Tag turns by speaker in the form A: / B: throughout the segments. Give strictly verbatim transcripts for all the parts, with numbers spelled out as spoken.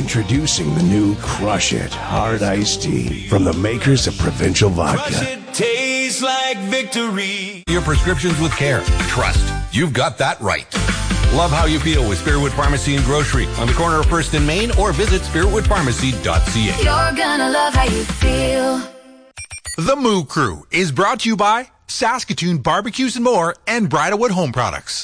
A: Introducing the new Crush It Hard Iced Tea from the makers of Provincial Vodka.
B: Crush it, tastes like victory.
C: Your prescriptions with care. Trust. You've got that right. Love how you feel with Spiritwood Pharmacy and Grocery on the corner of First and Main, or visit spiritwood pharmacy dot c a.
D: You're gonna love how you feel.
E: The Moo Crew is brought to you by Saskatoon Barbecues and More and Bridalwood Home Products.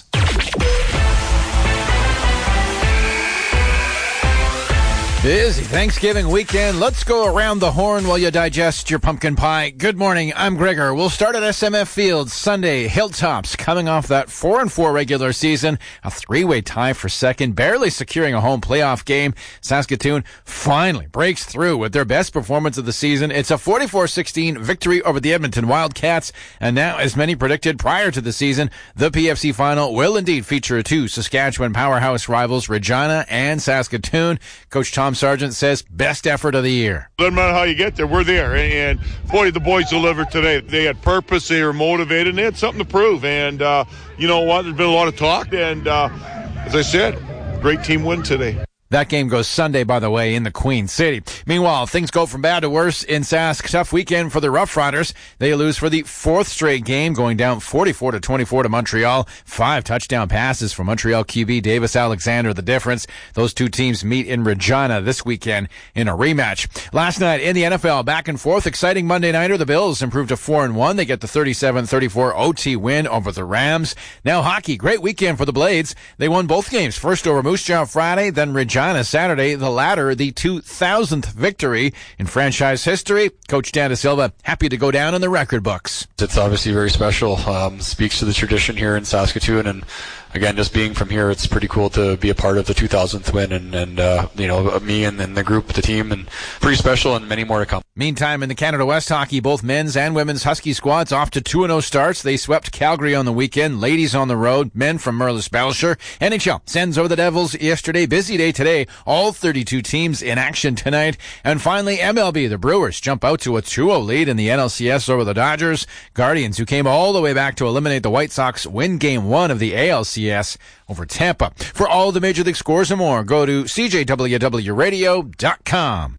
F: Busy Thanksgiving weekend. Let's go around the horn while you digest your pumpkin pie. Good morning. I'm Gregor. We'll start at S M F Field Sunday. Hilltops coming off that four and four regular season. A three-way tie for second, barely securing a home playoff game. Saskatoon finally breaks through with their best performance of the season. It's a forty-four sixteen victory over the Edmonton Wildcats. And now, as many predicted prior to the season, the P F C final will indeed feature two Saskatchewan powerhouse rivals, Regina and Saskatoon. Coach Tom Sargent says best effort of the year.
G: Doesn't matter how you get there, we're there. And, boy, the boys delivered today. They had purpose, they were motivated, and they had something to prove. And uh, you know what? There's been a lot of talk. And uh, as I said, great team win today.
F: That game goes Sunday, by the way, in the Queen City. Meanwhile, things go from bad to worse in Sask. Tough weekend for the Rough Riders. They lose for the fourth straight game, going down forty-four to twenty-four to Montreal. Five touchdown passes for Montreal Q B Davis Alexander, the difference. Those two teams meet in Regina this weekend in a rematch. Last night in the N F L, back and forth, exciting Monday nighter. The Bills improved to four and one. They get the thirty-seven thirty-four O T win over the Rams. Now hockey, great weekend for the Blades. They won both games. First over Moose Jaw Friday, then Regina Saturday, the latter the two thousandth victory in franchise history. Coach Dan De Silva happy to go down in the record books.
H: It's obviously very special. Um, speaks to the tradition here in Saskatoon, and again, just being from here, it's pretty cool to be a part of the two thousandth win, and, and uh, you know, me and, and the group, the team, and pretty special, and many more to come. Meantime, in the Canada West hockey, both men's and women's Husky squads off to two and oh starts. They swept Calgary on the weekend, ladies on the road, men from Merlis Belcher. N H L sends over the Devils yesterday. Busy day today. All thirty-two teams in action tonight. And finally, M L B, the Brewers jump out to a two oh lead in the N L C S over the Dodgers. Guardians, who came all the way back to eliminate the White Sox, win game one of the A L C S over Tampa. For all the Major League scores and more, go to C J W W radio dot com.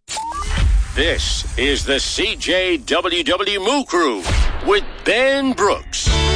I: This is the C J W W Moo Crew with Ben Brooks.